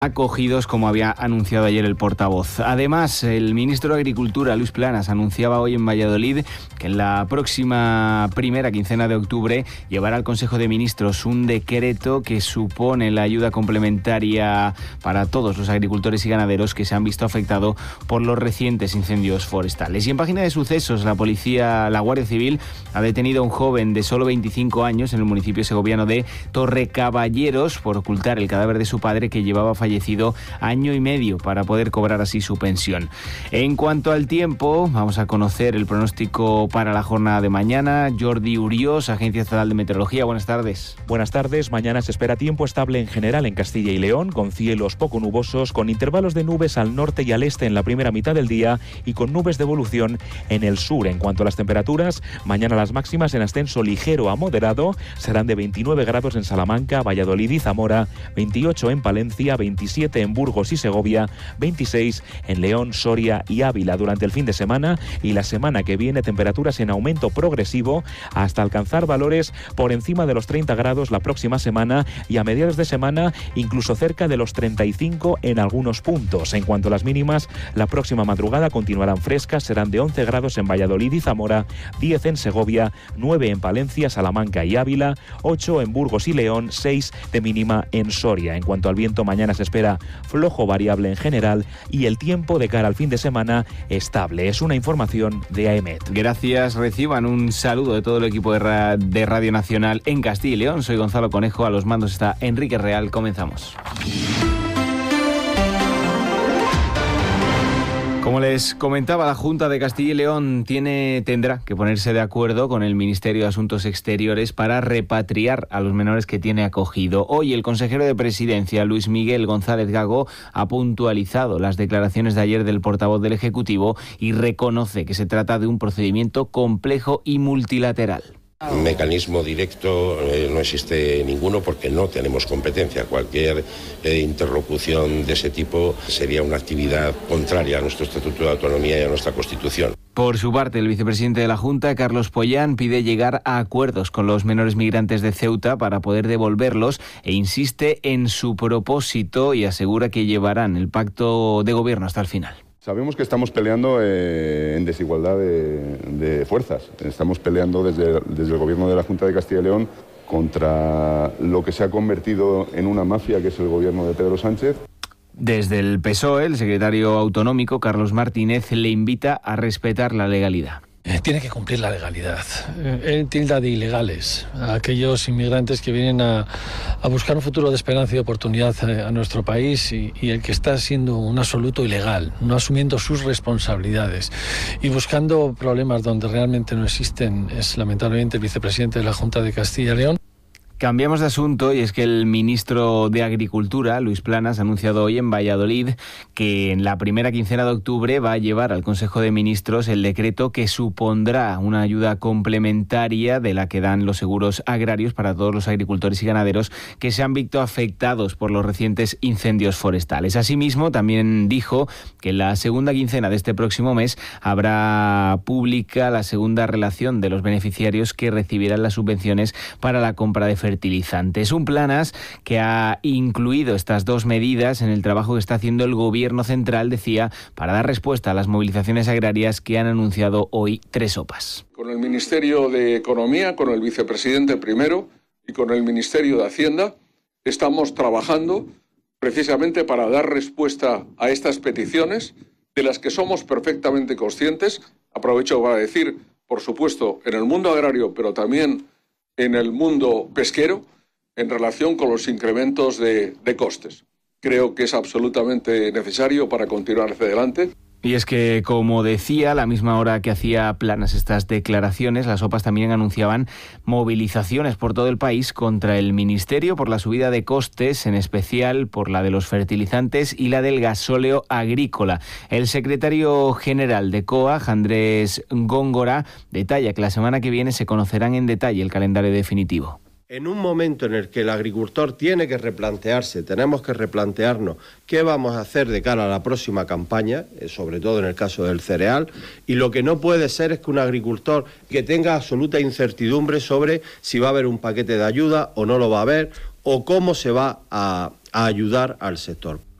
acogidos, como había anunciado ayer el portavoz. Además, el ministro de Agricultura, Luis Planas, anunciaba hoy en Valladolid que en la próxima primera quincena de octubre llevará al Consejo de Ministros un decreto que supone la ayuda complementaria para todos los agricultores y ganaderos que se han visto afectados por los recientes incendios forestales. Y en página de sucesos, la Guardia Civil ha detenido a un joven de solo 25 años en el municipio segoviano de Torrecaballeros por ocultar el cadáver de su padre, que llevaba fallecido año y medio, para poder cobrar así su pensión. En cuanto al tiempo, vamos a conocer el pronóstico para la jornada de mañana. Jordi Uriós, Agencia Estatal de Meteorología, buenas tardes. Buenas tardes. Mañana se espera tiempo estable en general en Castilla y León, con cielos poco nubosos, con intervalos de nubes al norte y al este en la primera mitad del día y con nubes de evolución en el sur. En cuanto a las temperaturas, mañana las máximas en ascenso ligero a moderado serán de 29 grados en Salamanca, Valladolid y Zamora, 28 en Palencia, 27 en Burgos y Segovia, 26 en León, Soria y Ávila durante el fin de semana, y la semana que viene temperaturas en aumento progresivo hasta alcanzar valores por encima de los 30 grados la próxima semana, y a mediados de semana incluso cerca de los 35 en algunos puntos. En cuanto a las mínimas, la próxima madrugada continuarán frescas, serán de 11 grados en Valladolid y Zamora, 10 en Segovia, 9 en Palencia, Salamanca y Ávila, 8 en Burgos y León, 6 de mínima en Soria. En cuanto al viento, mañana se espera flojo variable en general y el tiempo de cara al fin de semana estable. Es una información de AEMET. Gracias, reciban un saludo de todo el equipo de Radio Nacional en Castilla y León. Soy Gonzalo Conejo, a los mandos está Enrique Real. Comenzamos. Como les comentaba, la Junta de Castilla y León tendrá que ponerse de acuerdo con el Ministerio de Asuntos Exteriores para repatriar a los menores que tiene acogido. Hoy el consejero de Presidencia, Luis Miguel González Gago, ha puntualizado las declaraciones de ayer del portavoz del Ejecutivo y reconoce que se trata de un procedimiento complejo y multilateral. Un mecanismo directo no existe ninguno porque no tenemos competencia. Cualquier interlocución de ese tipo sería una actividad contraria a nuestro Estatuto de Autonomía y a nuestra Constitución. Por su parte, el vicepresidente de la Junta, Carlos Pollán, pide llegar a acuerdos con los menores migrantes de Ceuta para poder devolverlos e insiste en su propósito y asegura que llevarán el pacto de gobierno hasta el final. Sabemos que estamos peleando en desigualdad de fuerzas. Estamos peleando desde el gobierno de la Junta de Castilla y León contra lo que se ha convertido en una mafia, que es el gobierno de Pedro Sánchez. Desde el PSOE, el secretario autonómico, Carlos Martínez, le invita a respetar la legalidad. Tiene que cumplir la legalidad. Él tilda de ilegales a aquellos inmigrantes que vienen a buscar un futuro de esperanza y de oportunidad a nuestro país y el que está siendo un absoluto ilegal, no asumiendo sus responsabilidades y buscando problemas donde realmente no existen, es lamentablemente el vicepresidente de la Junta de Castilla y León. Cambiamos de asunto, y es que el ministro de Agricultura, Luis Planas, ha anunciado hoy en Valladolid que en la primera quincena de octubre va a llevar al Consejo de Ministros el decreto que supondrá una ayuda complementaria de la que dan los seguros agrarios para todos los agricultores y ganaderos que se han visto afectados por los recientes incendios forestales. Asimismo, también dijo que en la segunda quincena de este próximo mes habrá pública la segunda relación de los beneficiarios que recibirán las subvenciones para la compra de fertilizantes. Un Planas que ha incluido estas dos medidas en el trabajo que está haciendo el Gobierno central, decía, para dar respuesta a las movilizaciones agrarias que han anunciado hoy 3 OPAs. Con el Ministerio de Economía, con el vicepresidente primero y con el Ministerio de Hacienda estamos trabajando precisamente para dar respuesta a estas peticiones, de las que somos perfectamente conscientes. Aprovecho para decir, por supuesto, en el mundo agrario, pero también en el mundo pesquero, en relación con los incrementos de costes. Creo que es absolutamente necesario para continuar hacia adelante. Y es que, como decía, a la misma hora que hacía Planas estas declaraciones, las OPAs también anunciaban movilizaciones por todo el país contra el Ministerio por la subida de costes, en especial por la de los fertilizantes y la del gasóleo agrícola. El secretario general de COAG, Andrés Góngora, detalla que la semana que viene se conocerán en detalle el calendario definitivo. En un momento en el que el agricultor tiene que replantearse, tenemos que replantearnos qué vamos a hacer de cara a la próxima campaña, sobre todo en el caso del cereal, y lo que no puede ser es que un agricultor que tenga absoluta incertidumbre sobre si va a haber un paquete de ayuda o no lo va a haber, o cómo se va a ayudar al sector.